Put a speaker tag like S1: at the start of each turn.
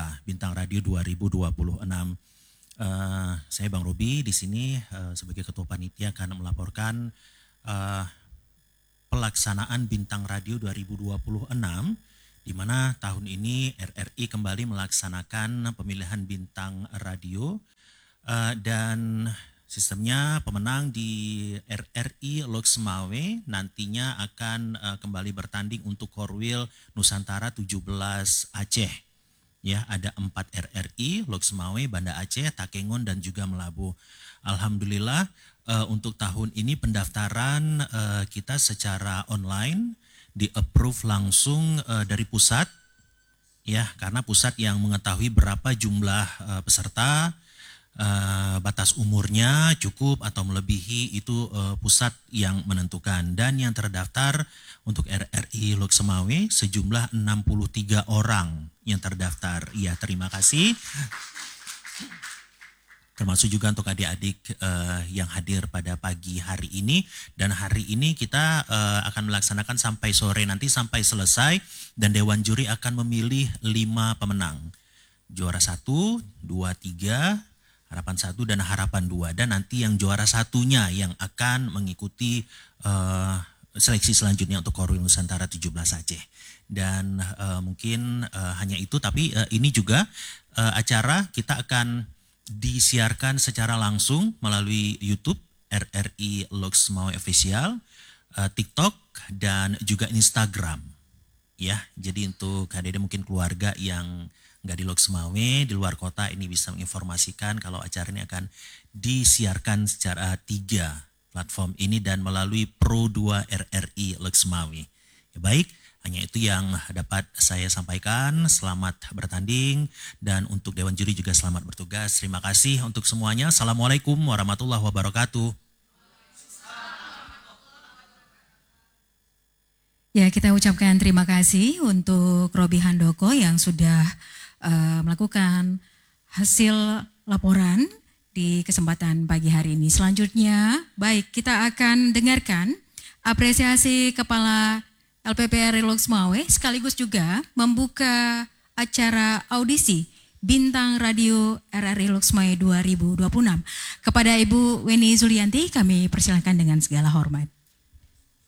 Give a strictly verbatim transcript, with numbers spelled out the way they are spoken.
S1: Nusantara Bintang Radio dua ribu dua puluh enam. Uh, saya Bang Robi di sini uh, sebagai Ketua Panitia akan melaporkan uh, pelaksanaan Bintang Radio dua ribu dua puluh enam, di mana tahun ini R R I kembali melaksanakan pemilihan Bintang Radio uh, dan sistemnya pemenang di R R I Loksmawe nantinya akan uh, kembali bertanding untuk Korwil Nusantara tujuh belas Aceh. Ya, ada empat R R I, Loksmawe, Banda Aceh, Takengon dan juga Melabu. Alhamdulillah uh, untuk tahun ini pendaftaran uh, kita secara online di-approve langsung uh, dari pusat. Ya, karena pusat yang mengetahui berapa jumlah uh, peserta. Uh, batas umurnya cukup atau melebihi itu uh, pusat yang menentukan, dan yang terdaftar untuk R R I Loksmawe sejumlah enam puluh tiga orang yang terdaftar. Ya, terima kasih. Termasuk juga untuk adik-adik uh, yang hadir pada pagi hari ini, dan hari ini kita uh, akan melaksanakan sampai sore nanti sampai selesai, dan Dewan Juri akan memilih lima pemenang. Juara satu, dua, tiga, harapan satu dan harapan dua, dan nanti yang juara satunya yang akan mengikuti uh, seleksi selanjutnya untuk Korwil Nusantara tujuh belas Aceh. Dan uh, mungkin uh, hanya itu, tapi uh, ini juga uh, acara kita akan disiarkan secara langsung melalui YouTube R R I Loksmawe Official, uh, TikTok dan juga Instagram. Ya, jadi untuk adik-adik mungkin keluarga yang nggak di Loksmawe, di luar kota, ini bisa menginformasikan kalau acara ini akan disiarkan secara tiga platform ini dan melalui Pro dua R R I Loksmawe. Ya, baik, hanya itu yang dapat saya sampaikan. Selamat bertanding, dan untuk Dewan Juri juga selamat bertugas. Terima kasih untuk semuanya. Assalamualaikum warahmatullahi wabarakatuh.
S2: Ya, kita ucapkan terima kasih untuk Robi Handoko yang sudah Uh, melakukan hasil laporan di kesempatan pagi hari ini. Selanjutnya, baik, kita akan dengarkan apresiasi Kepala L P P R I Loksmawe sekaligus juga membuka acara audisi Bintang Radio R R I Loksmawe dua ribu dua puluh enam. Kepada Ibu Weni Zulianti kami persilakan dengan segala hormat.